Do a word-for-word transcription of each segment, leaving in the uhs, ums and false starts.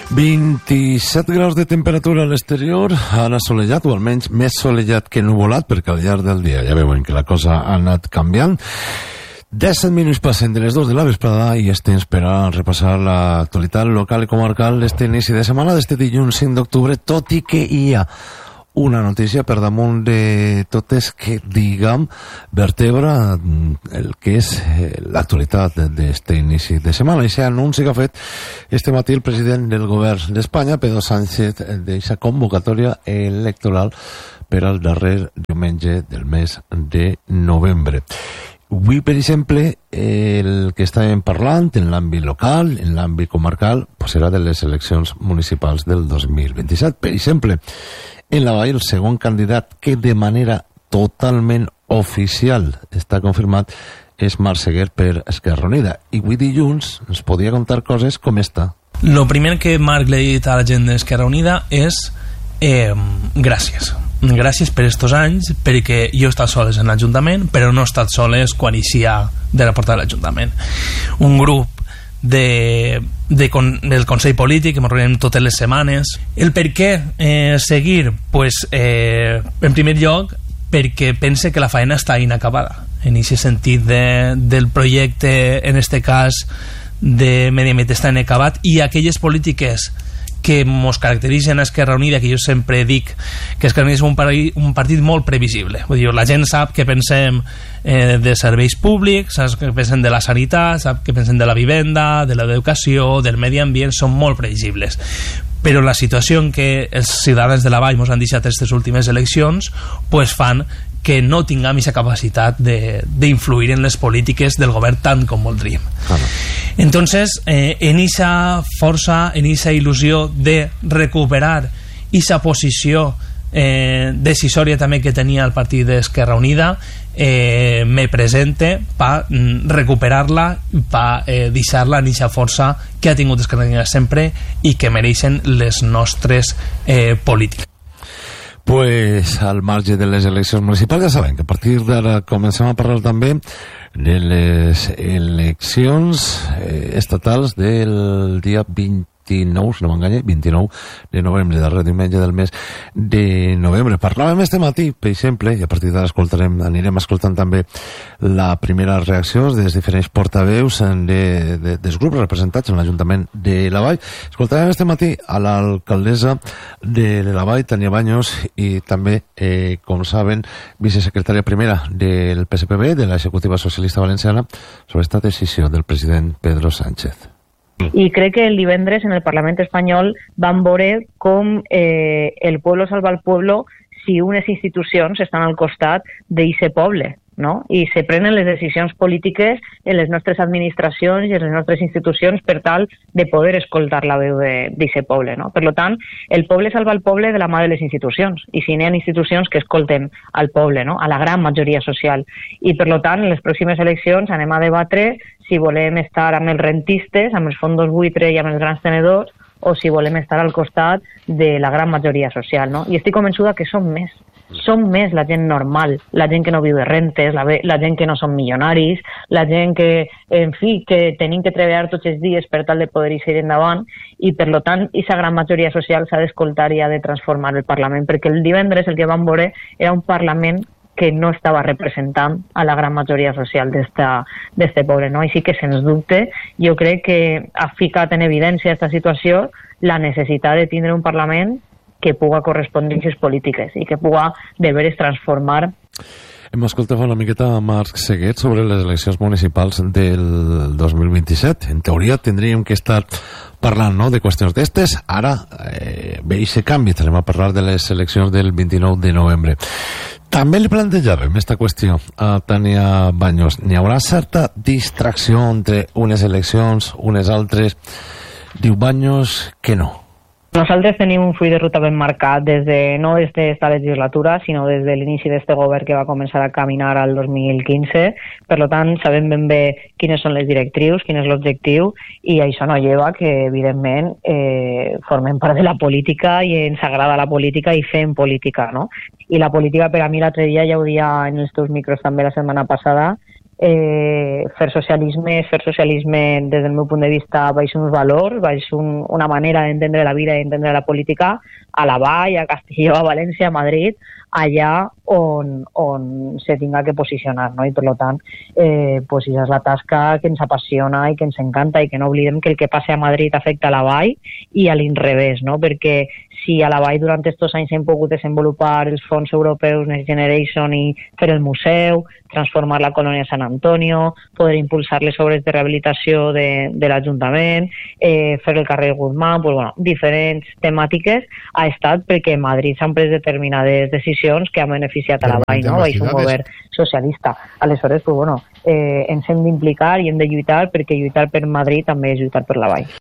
vint-i-set graus de temperatura a l'exterior, ara solellat, o almenys més solellat que nuvolat, perquè al llarg del dia ja veuen que la cosa ha anat canviant. disset minuts passen de les dues de la vesprada i és temps per a repassar l'actualitat local i comarcal d'este inici de setmana, d'este dilluns cinc d'octubre, tot i que hi ha una notícia per damunt de totes que, diguem, vertebra el que és l'actualitat d'este inici de setmana. I aquest anunci que ha fet este matí el president del govern d'Espanya, Pedro Sánchez, d'aquesta convocatòria electoral per al darrer diumenge del mes de novembre. Avui, per exemple, el que estàvem parlant en l'àmbit local, en l'àmbit comarcal, pues serà de les eleccions municipals del dos mil vint-i-set. Per exemple, en la Vall, el segon candidat que de manera totalment oficial està confirmat és Marc Seguer per Esquerra Unida. I avui dilluns ens podia contar coses com esta. Lo primer que Marc li ha dit a la gent d'Esquerra Unida és eh, gràcies. Gràcies per estos anys, perquè jo he estat soles en l'Ajuntament, però no he estat soles quan eixia de la porta de l'Ajuntament. Un grup de, de con, del Consell Polític que ens reunim totes les setmanes. El per què eh, seguir? Pues, eh, en primer lloc, perquè pense que la feina està inacabada. En aquest sentit de, del projecte, en este cas, de Medi Ambient està inacabat, i aquelles polítiques que ens caracteritzen a Esquerra Unida, que jo sempre dic que Esquerra Unida és un, partit, un partit molt previsible. Vull dir, la gent sap que pensem eh, de serveis públics, sap que pensem de la sanitat, sap que pensem de la vivenda, de l'educació, del medi ambient, són molt previsibles. Però la situació en què els ciutadans de la Vall ens han deixat aquestes últimes eleccions pues fan que no tinguem aquesta capacitat d'influir en les polítiques del govern tant com voldríem. Ah, no. Entonces, eh, en esa força, en esa il·lusió de recuperar esa posició eh, decisòria també que tenia el partit d'Esquerra Unida, eh, me presente per recuperar-la, per eh, deixar-la en aquesta força que ha tingut Esquerra Unida sempre i que mereixen les nostres eh, polítiques. Pues al marge de les eleccions municipals, ja sabem que a partir d'ara comencem a parlar també de les eleccions eh, estatals del dia vint-i-nou, si no m'enganye, vint-i-nou de novembre, darrer diumenge del mes de novembre. Parlàvem este matí, per exemple, i a partir d'ara escoltarem, anirem escoltant també la primera reacció dels diferents portaveus de, de, dels grups representats en l'Ajuntament de la Vall. Escoltarem este matí a l'alcaldessa de la Vall, Tania Baños, i també, eh, com saben, vicesecretària primera del P S P B, de l'executiva socialista valenciana, sobre esta decisió del president Pedro Sánchez. I crec que el divendres en el Parlament espanyol van veure com eh, el pueblo salva al pueblo si unes institucions estan al costat d'aquest poble, no? I se prenen les decisions polítiques en les nostres administracions i en les nostres institucions per tal de poder escoltar la veu d'aquest poble, no? Per tant, el poble salva el poble de la mà de les institucions, i si n'hi ha institucions que escolten al poble, no? A la gran majoria social. I per tant, en les pròximes eleccions anem a debatre si volem estar amb els rentistes, amb els fondos buitre i amb els grans tenedors, o si volem estar al costat de la gran majoria social, no? I estic convençuda que som més. Som més la gent normal, la gent que no viu de rentes, la, la gent que no són milionaris, la gent que, en fi, que tenim que treballar tots els dies per tal de poder ir endavant, i per tant, aquesta gran majoria social s'ha d'escoltar i ha de transformar el Parlament, perquè el divendres el que vam veure era un Parlament que no estava representant a la gran majoria social d'este poble, no? Així que, sens dubte, jo crec que ha ficat en evidència aquesta situació la necessitat de tindre un Parlament que puga correspondre a les polítiques i que puga de veres transformar. Hem escoltat una miqueta a Marc Seguer sobre les eleccions municipals del dos mil vint-i-set. En teoria tindríem que estar parlant, no?, de qüestions d'estes. Ara eh, ve aquest canvi, anem a parlar de les eleccions del vint-i-nou de novembre. També li plantejàvem aquesta qüestió a Tania Baños. N'hi haurà certa distracció entre unes eleccions, unes altres? Diu Baños que no. Nosaltres tenim un full de ruta ben marcat des de, no des d'esta legislatura, sinó des de l'inici d'este govern que va començar a caminar al dos mil quinze. Per tant, sabem ben bé quines són les directrius, quin és l'objectiu, i això no lleva que, evidentment, eh, formem part de la política i ens agrada la política i fem política, no? I la política, per a mi, l'altre dia, ja ho dia en els teus micros també la setmana passada, eh, fer socialisme és fer socialisme des del meu punt de vista baix uns valors, baix un, una manera d'entendre la vida i d'entendre la política a la Vall, a Castelló, a València, a Madrid, allà on, on se tinga que posicionar, no? I per tant, eh, pues, és la tasca que ens apassiona i que ens encanta i que no oblidem que el que passa a Madrid afecta a la Vall i a l'inrevés, no? Perquè si a la Vall durant aquests anys hem pogut desenvolupar els fons europeus Next Generation i fer el museu, transformar la colònia Sant Antonio, poder impulsar les obres de rehabilitació de, de l'Ajuntament, eh, fer el carrer Guzmán, pues, bueno, diferents temàtiques, ha estat perquè a Madrid s'han pres determinades decisions que han beneficiat a la Vall, no? Baix un govern socialista. Aleshores, pues, bueno, eh, ens hem d'implicar i hem de lluitar perquè lluitar per Madrid també és lluitar per la Vall.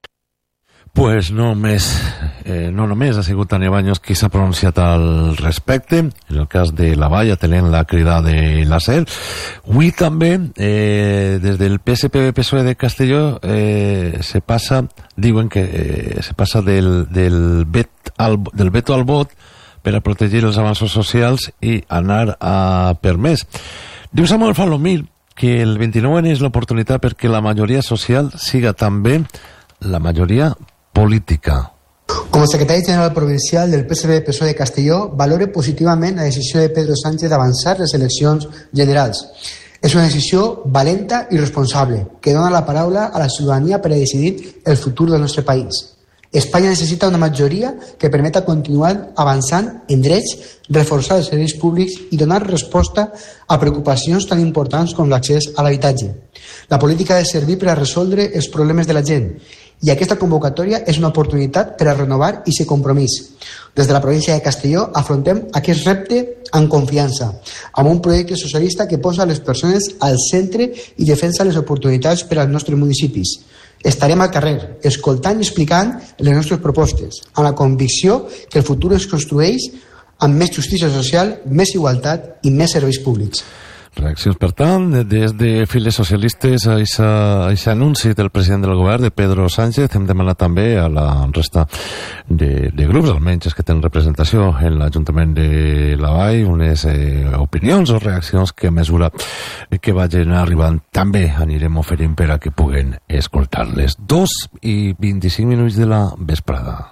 Pues no només, eh, no només ha sigut Tania Baños qui s'ha pronunciat al respecte, en el cas de la Vall, atenent la crida de la SER. Avui també, eh, des del P S P P S O E de Castelló, eh, se passa, diuen que eh, se passa del, del, vet al, del veto al vot per a protegir els avanços socials i anar a per més. Diu Samuel Falomir que el vint-i-nou ene és l'oportunitat perquè la majoria social siga també la majoria política. Como secretario general provincial del P S B P S O E de Castelló, valore positivament la decisió de Pedro Sánchez d'avançar les eleccions generals. És una decisió valenta i responsable que dona la paraula a la ciutadania per a decidir el futur del nostre país. Espanya necessita una majoria que permeta continuar avançant en drets, reforçar els serveis públics i donar resposta a preocupacions tan importants com l'accés a l'habitatge. La política ha de servir per a resoldre els problemes de la gent i aquesta convocatòria és una oportunitat per a renovar i ser compromís. Des de la província de Castelló afrontem aquest repte amb confiança, amb un projecte socialista que posa les persones al centre i defensa les oportunitats per als nostres municipis. Estarem al carrer, escoltant i explicant les nostres propostes, amb la convicció que el futur es construeix amb més justícia social, més igualtat i més serveis públics. Reaccions, per tant, des de files socialistes a aquest anunci del president del govern, de Pedro Sánchez. Hem demanat també a la resta de, de grups, almenys que tenen representació en l'Ajuntament de la Vall, unes eh, opinions o reaccions que a mesura que vagin arribant també anirem oferint per a que puguen escoltar-les. Dos i vint-i-cinc minuts de la vesprada.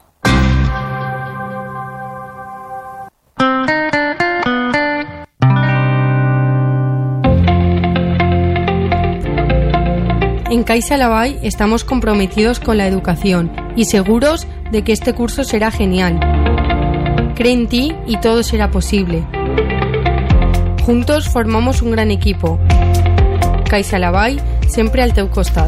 En Caixa Laval estamos comprometidos con la educación y seguros de que este curso será genial. Cree en ti y todo será posible. Juntos formamos un gran equipo. Caixa Laval, siempre al teu costat.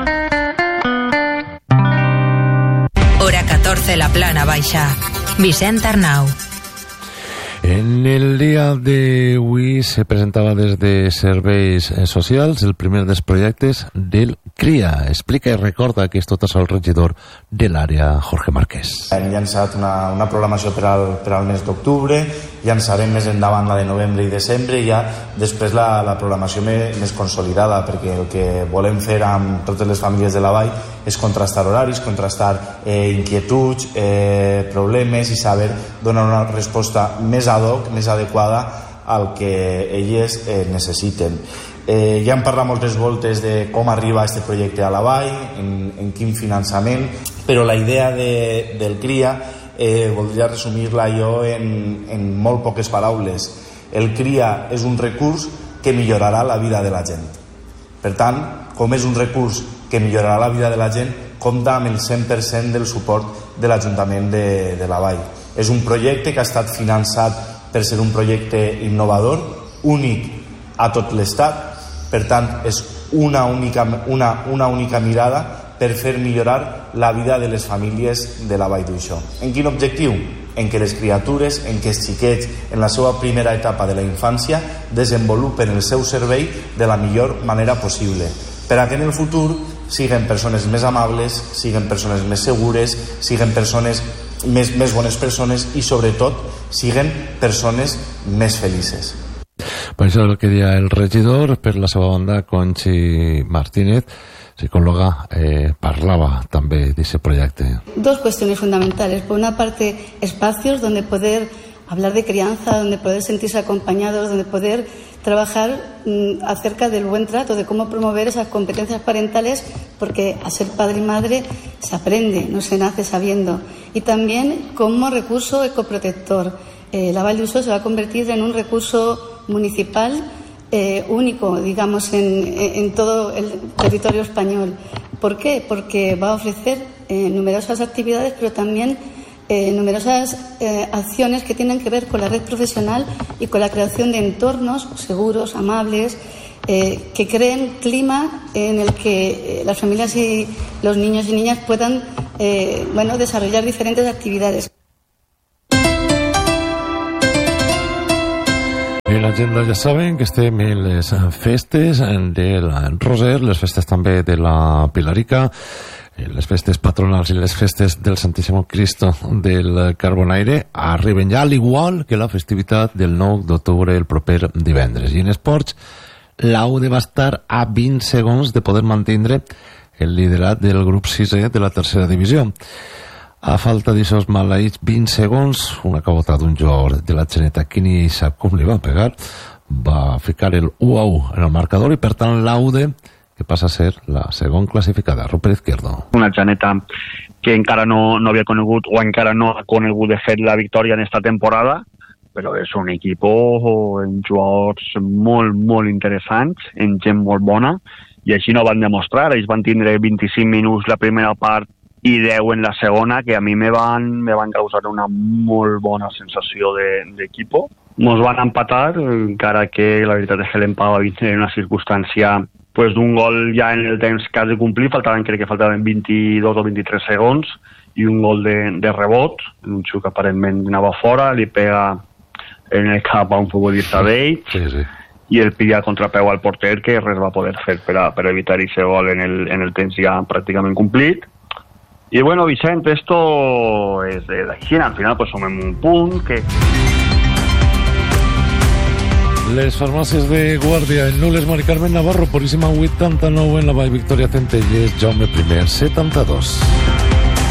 Hora catorce, la Plana Baixa. Vicent Arnau. En el dia d'avui se presentava des de Serveis Socials el primer dels projectes del CRIA. Explica i recorda que és tot això el regidor de l'àrea, Jorge Márquez. Hem llançat una, una programació per al, per al mes d'octubre, llançarem més endavant la de novembre i desembre i ja després la, la programació més, més consolidada, perquè el que volem fer amb totes les famílies de la Vall és contrastar horaris, contrastar eh, inquietuds, eh, problemes i saber donar una resposta més ad hoc, més adequada al que elles eh, necessiten. Eh, ja hem parlat moltes voltes de com arriba aquest projecte a la Vall, en, en quin finançament, però la idea de, del CRIA eh, voldria resumir-la jo en, en molt poques paraules. El CRIA és un recurs que millorarà la vida de la gent. Per tant, com és un recurs que millorarà la vida de la gent, compta amb el cent per cent del suport de l'Ajuntament de, de la Vall. És un projecte que ha estat finançat per ser un projecte innovador, únic a tot l'Estat, per tant és una única, una, una única mirada per fer millorar la vida de les famílies de la Vall d'Uixó. En quin objectiu? En que les criatures, en que els xiquets en la seva primera etapa de la infància desenvolupen el seu servei de la millor manera possible, per a que en el futur siguen persones més amables, siguen persones més segures, siguen persones més, més bones persones i sobretot siguen persones més felices. Per això és el que deia el regidor. Per la seva banda, Conchi Martínez, psicóloga, eh, parlava també d'aquest proyecto. Dos cuestiones fundamentales. Por una parte, espacios donde poder hablar de crianza, donde poder sentirse acompañados, donde poder trabajar mmm, acerca del buen trato, de cómo promover esas competencias parentales, porque a ser padre y madre se aprende, no se nace sabiendo. Y también como recurso ecoprotector. Eh, la Vall d'Uixó se va a convertir en un recurso municipal eh, único, digamos, en, en todo el territorio español. ¿Por qué? Porque va a ofrecer eh, numerosas actividades, pero también eh, numerosas eh, acciones que tienen que ver con la red profesional y con la creación de entornos seguros, amables, eh, que creen clima en el que eh, las familias y los niños y niñas puedan eh, bueno, desarrollar diferentes actividades. En l'agenda ja saben que estem en les festes del Roser, les festes també de la Pilarica, les festes patronals i les festes del Santíssimo Cristo del Carbonaire arriben ja, al igual que la festivitat del nou d'octubre el proper divendres. I en esports, l'Aude va estar a vint segons de poder mantindre el liderat del grup sisè de la tercera divisió. A falta d'aixòs maleïts vint segons, una cabota d'un jugador de la Xeneta que ni sap com li va pegar, va ficar el u a u en el marcador i per tant l'Aude, que passa a ser la segon classificada. Rupert Izquierdo. Una Xeneta que encara no, no havia conegut o encara no ha conegut de fet la victòria en esta temporada, però és un equip amb jugadors molt, molt interessants, amb gent molt bona, i així no van demostrar. Ells van tindre vint-i-cinc minuts la primera part i deu en la segona, que a mi me van, me van causar una molt bona sensació d'equip. Ens van empatar, encara que la veritat és que l'empat va vindre en una circumstància pues, d'un gol ja en el temps que has de complir, faltaven, crec que faltaven vint-i-dos o vint-i-tres segons, i un gol de, de rebot, un xuc que aparentment anava fora, li pega en el cap a un futbolista d'ell, sí, sí. i el pilla contrapeu al porter, que res va poder fer per, a, per evitar aquest gol en el, en el temps ja pràcticament complit. Y bueno, Vicente, esto es de la China, al final pues somos un punt que... Les farmàcies de Guàrdia, en Nules, Mari Carmen Navarro, Puríssima vuitanta-nou, en la Vall Victòria Centelles, Jaume I, setanta-dos.